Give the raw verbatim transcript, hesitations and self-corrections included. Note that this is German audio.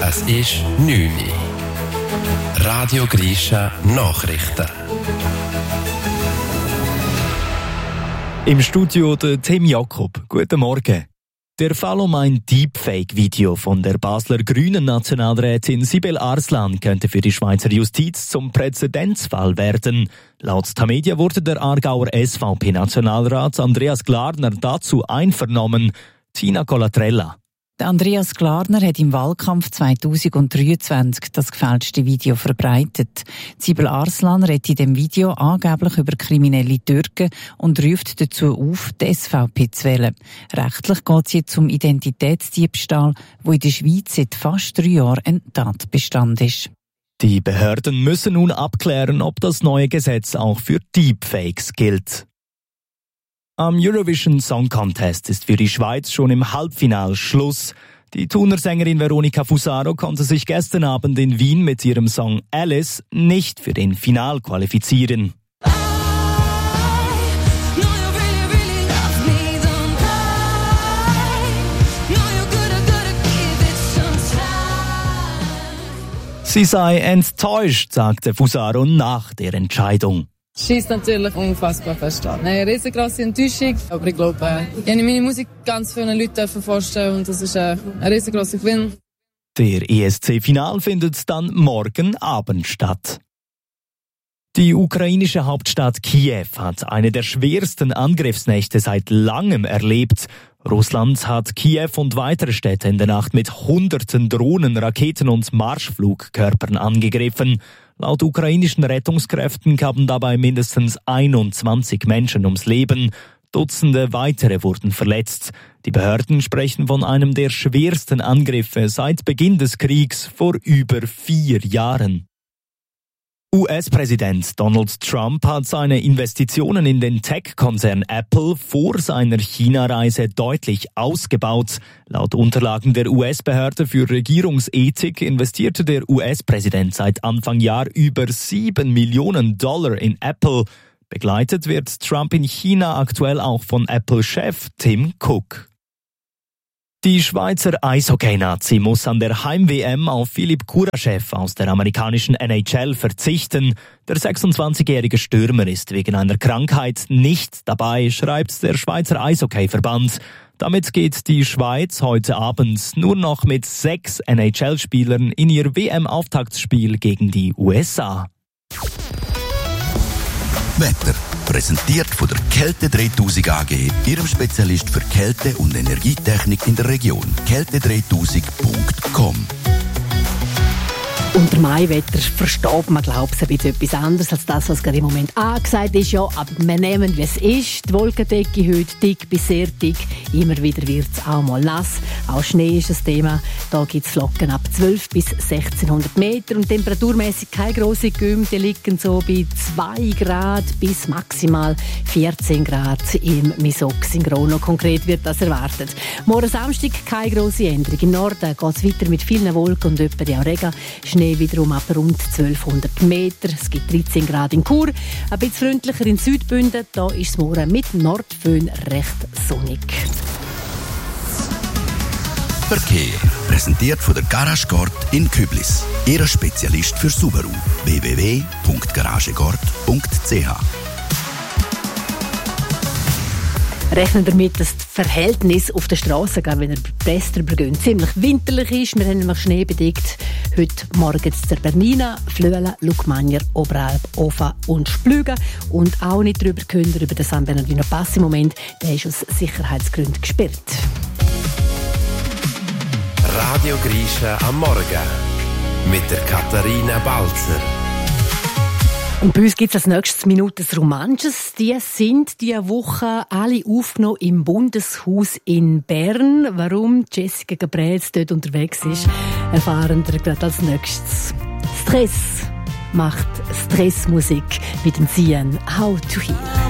Es ist neun Uhr. Radio Grisha Nachrichten. Im Studio der Tim Jakob. Guten Morgen. Der Fall um ein Deepfake-Video von der Basler Grünen Nationalrätin Sibel Arslan könnte für die Schweizer Justiz zum Präzedenzfall werden. Laut Tamedia wurde der Aargauer S V P-Nationalrat Andreas Glarner dazu einvernommen. Tina Colatrella. Andreas Glarner hat im Wahlkampf zweitausenddreiundzwanzig das gefälschte Video verbreitet. Sibel Arslan redet in dem Video angeblich über kriminelle Türken und ruft dazu auf, die S V P zu wählen. Rechtlich geht es jetzt um Identitätsdiebstahl, wo in der Schweiz seit fast drei Jahren ein Tatbestand ist. Die Behörden müssen nun abklären, ob das neue Gesetz auch für Deepfakes gilt. Am Eurovision Song Contest ist für die Schweiz schon im Halbfinale Schluss. Die Thuner Sängerin Veronica Fusaro konnte sich gestern Abend in Wien mit ihrem Song Alice nicht für den Final qualifizieren. Sie sei enttäuscht, sagte Fusaro nach der Entscheidung. Schießt natürlich unfassbar fest an. Eine riesengroße Enttäuschung, aber ich glaube, äh, ich habe meine Musik ganz vielen Leuten vorstellen und das ist äh, ein riesengroßer Gewinn. Der E S C-Final findet dann morgen Abend statt. Die ukrainische Hauptstadt Kiew hat eine der schwersten Angriffsnächte seit langem erlebt. Russland hat Kiew und weitere Städte in der Nacht mit hunderten Drohnen, Raketen und Marschflugkörpern angegriffen. Laut ukrainischen Rettungskräften kamen dabei mindestens einundzwanzig Menschen ums Leben. Dutzende weitere wurden verletzt. Die Behörden sprechen von einem der schwersten Angriffe seit Beginn des Kriegs vor über vier Jahren. U S-Präsident Donald Trump hat seine Investitionen in den Tech-Konzern Apple vor seiner China-Reise deutlich ausgebaut. Laut Unterlagen der U S-Behörde für Regierungsethik investierte der U S-Präsident seit Anfang Jahr über sieben Millionen Dollar in Apple. Begleitet wird Trump in China aktuell auch von Apple-Chef Tim Cook. Die Schweizer Eishockey-Nazi muss an der Heim-W M auf Philipp Kuraschew aus der amerikanischen N H L verzichten. Der sechsundzwanzigjährige Stürmer ist wegen einer Krankheit nicht dabei, schreibt der Schweizer Eishockey-Verband. Damit geht die Schweiz heute Abend nur noch mit sechs N H L-Spielern in ihr W M-Auftaktspiel gegen die U S A. Wetter. Präsentiert von der Kälte dreitausend A G, Ihrem Spezialist für Kälte- und Energietechnik in der Region. kälte dreitausend punkt com. Unter Maiwetter versteht man, glaube ich, ein bisschen etwas anderes als das, was gerade im Moment angesagt ist. Ja, aber wir nehmen, wie es ist. Die Wolkendecke heute dick bis sehr dick. Immer wieder wird es auch mal nass. Auch Schnee ist ein Thema. Da gibt es Flocken ab zwölf bis sechzehnhundert Meter. Und temperaturmäßig keine grosse Gümme. Die liegen so bei zwei Grad bis maximal vierzehn Grad im Misok-Synchrono. Konkret wird das erwartet. Morgen Samstag keine grosse Änderung. Im Norden geht es weiter mit vielen Wolken und öppe auch Regen. Schnee wiederum ab rund zwölfhundert Meter. Es gibt dreizehn Grad in Chur. Ein bisschen freundlicher in Südbünden. Da ist es morgen mit Nordföhn recht sonnig. Verkehr. Präsentiert von der Garage Gord in Küblis. Ihr Spezialist für Subaru. w w w punkt garagegord punkt c h. Rechnen damit, dass das Verhältnis auf der Straße, gerade wenn er Press drüber geht, ziemlich winterlich ist. Wir haben nämlich schneebedeckt. Heute Morgen zur Bernina, Flöela, Lugmanier, Oberalp, Ofa und Splügen. Und auch nicht drüber können, über den San Bernardino Pass im Moment. Der ist aus Sicherheitsgründen gesperrt. Radio Grisha am Morgen mit der Katharina Balzer. Und bei uns gibt es als nächstes Minutes Romanches. Die sind diese Woche alle aufgenommen im Bundeshaus in Bern. Warum Jessica Gabrez dort unterwegs ist, erfahren wir gerade als nächstes. Stress macht Stressmusik mit dem Ziehen How to Heal.